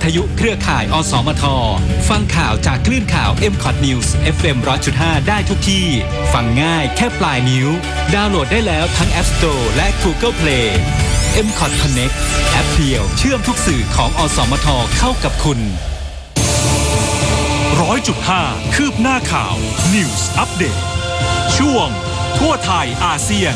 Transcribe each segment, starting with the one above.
ทยุเครือข่ายอสมทฟังข่าวจากคลื่นข่าว MCOT News FM 100.5 ได้ทุกที่ฟังง่ายแค่ปลายนิ้วดาวน์โหลดได้แล้วทั้ง App Store และ Google Play MCOT Connect แอปเดียวเชื่อมทุกสื่อของอสมทเข้ากับคุณ 100.5 คืบหน้าข่าว News Update ช่วงทั่วไทยอาเซียน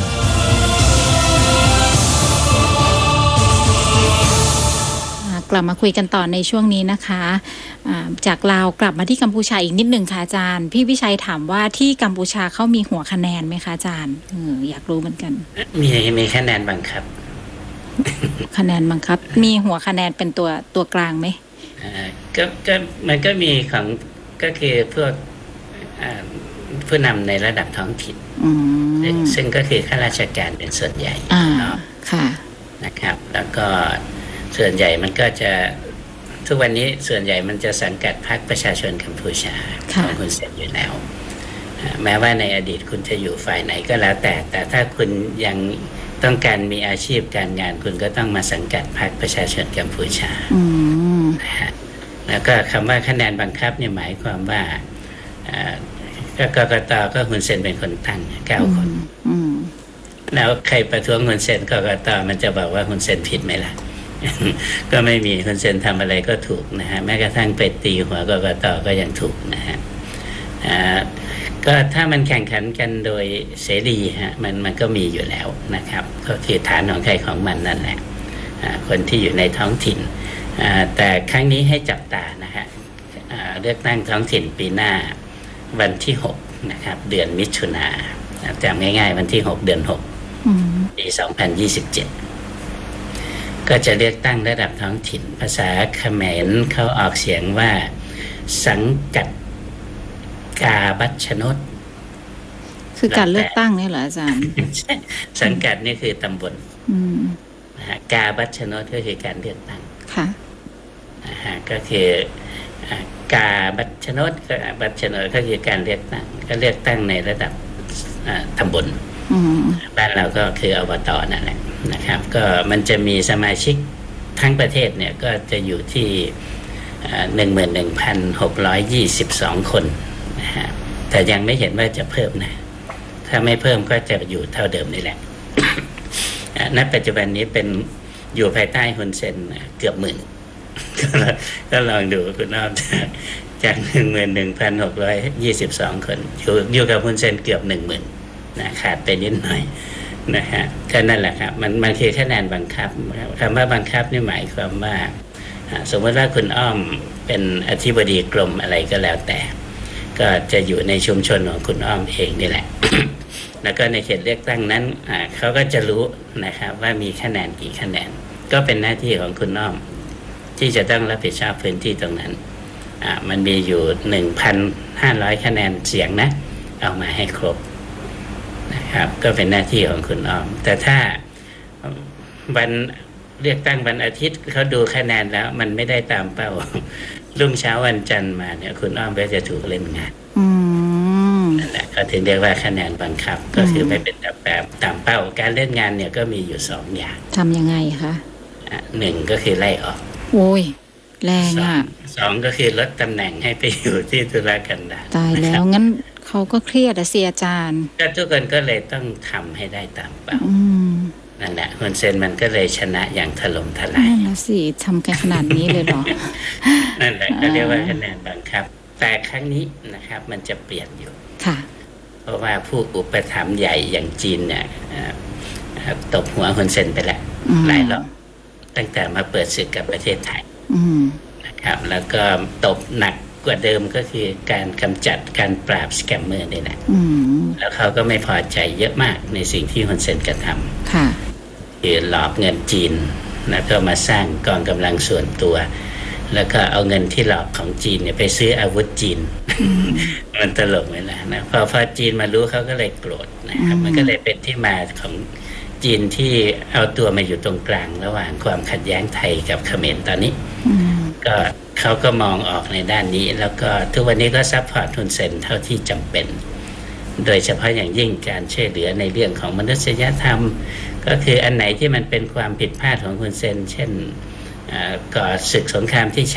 กลับมาคุยกันต่อในช่วงนี้นะคะจากลาวกลับมาที่กัมพูชาอีกนิดหนึ่งค่ะอาจารย์พี่วิชัยถามว่าที่กัมพูชาเขามีหัวคะแนนไหมคะอาจารย์อยากรู้เหมือนกันมีคะแนนบังคับคะแนนบังคับมีหัวคะแนนเป็นตัวกลางไหมก็มันก็มีของก็คือพวกผู้นำในระดับท้องถิ่นซึ่งก็คือข้าราชการเป็นส่วนใหญ่ค่ะนะครับแล้วก็ส่วนใหญ่มันก็จะทุกวันนี้ส่วนใหญ่มันจะสังกัดพรรคประชาชนกัมพูชาของคุณเสร็จอยู่แล้วแม้ว่าในอดีตคุณจะอยู่ฝ่ายไหนก็แล้วแต่ถ้าคุณยังต้องการมีอาชีพการงานคุณก็ต้องมาสังกัดพรรคประชาชนกัมพูชาแล้วก็คำว่าคะแนนบังคับเนี่ยหมายความว่ากกต.ก็คุณเซนเป็นคนตั้ง9 คนแล้วใครประท้วงคุณเซนกกต.มันจะบอกว่าคุณเซนผิดไหมล่ะ ก็ไม่มีคุณเซนทำอะไรก็ถูกนะฮะแม้กระทั่งไปตีหัวกกต.ก็ยังถูกนะฮะก็ถ้ามันแข่งขันกันโดยเสรีฮะมันก็มีอยู่แล้วนะครับก็คือฐานของใครของมันนั่นแหละคนที่อยู่ในท้องถิ่นแต่ครั้งนี้ให้จับตานะฮะเลือกตั้งท้องถิ่นปีหน้าวันที่6นะครับเดือนมิถุนายนจำง่ายๆวันที่6เดือน6ปี2027ก็จะเลือกตั้งระดับท้องถิ่นภาษาเขมรเขาออกเสียงว่าสังกัดกาบัชนดคือการเลือกตั้งนี่เหรออาจารย์สังกัดนี่คือตำบลกาบัชนดก็คือการเลือกตั้งค่ะก็คือกาบัชนดบัชนดก็คือการเลือกตั้งก็เลือกตั้งในระดับตำบลบ้านเราก็คืออบต.นั่นแหละนะครับก็มันจะมีสมาชิกทั้งประเทศเนี่ยก็จะอยู่ที่ 11,622 คนนะฮะแต่ยังไม่เห็นว่าจะเพิ่มนะถ้าไม่เพิ่มก็จะอยู่เท่าเดิมนี่แหละ ณ ปัจจุบันนี้เป็นอยู่ภายใต้ฮุนเซนเกือบหมื่นก็ลองดูคุณน้องจาก 11,622 คนอยู่กับฮุนเซนเกือบ 10,000 นะขาดไปนิดหน่อยนะฮะก็นั่นแหละครับมันคือคะแนนบังคับคำว่าบังคับนี่หมายความว่าสมมติว่าคุณอ้อมเป็นอธิบดีกรมอะไรก็แล้วแต่ก็จะอยู่ในชุมชนของคุณอ้อมเองนี่แหละ แล้วก็ในเขตเลือกตั้งนั้นเขาก็จะรู้นะครับว่ามีคะแนนกี่คะแนนก็เป็นหน้าที่ของคุณอ้อมที่จะต้องรับผิดชอบพื้นที่ตรงนั้นมันมีอยู่ 1,500 คะแนนเสียงนะเอามาให้ครบนะครับก็เป็นหน้าที่ของคุณอ้อมแต่ถ้าวันเลือกตั้งวันอาทิตย์เขาดูคะแนนแล้วมันไม่ได้ตามเป้ารุ่งเช้าวันจันทร์มาเนี่ยคุณอ้อมก็จะถูกเล่นงานนั่นแหละก็ถึงเรียกว่าคะแนนบังคับก็คือไม่เป็นแบบตามเป้าการเล่นงานเนี่ยก็มีอยู่2อย่างทำยังไงคะ 1ก็คือไล่ออกโอ้ยแรง 2ก็คือลดตำแหน่งให้ไปอยู่ที่ตุลากันดารตายแล้วงั้นเขาก็เครียดเสียอาจารย์ก็ทุกคนก็เลยต้องทำให้ได้ตามเป้านั่นแหละฮุนเซนมันก็เลยชนะอย่างถล่มทลายนั่นแหละสิทำกันขนาดนี้เลยเหรอนั่นแหละก็เรียกว่าคะแนนบังคับแต่ครั้งนี้นะครับมันจะเปลี่ยนอยู่ค่ะเพราะว่าผู้อุปถัมภ์ใหญ่อย่างจีนเนี่ยตบหัวฮุนเซนไปแล้วหลายรอบตั้งแต่มาเปิดศึกกับประเทศไทยนะครับแล้วก็ตบหนักกว่าเดิมก็คือการกำจัดการปราบสแกมเมอร์นี่แหละแล้วเขาก็ไม่พอใจเยอะมากในสิ่งที่ฮุนเซนกระทำคือหลอกเงินจีนแล้วก็มาสร้างกองกำลังส่วนตัวแล้วก็เอาเงินที่หลอกของจีนเนี่ยไปซื้ออาวุธจีน มันตลกไหมล่ะนะพอจีนมารู้เขาก็เลยโกรธนะครับมันก็เลยเป็นที่มาของจีนที่เอาตัวมาอยู่ตรงกลางระหว่างความขัดแย้งไทยกับเขมรตอนนี้ก็เขาก็มองออกในด้านนี้แล้วก็ทุกวันนี้ก็ซัพพอร์ตฮุนเซนเท่าที่จำเป็นโดยเฉพาะอย่างยิ่งการช่วยเหลือในเรื่องของมนุษยธรรมก็คืออันไหนที่มันเป็นความผิดพลาดของฮุนเซนเช่นก่อศึกสงครามที่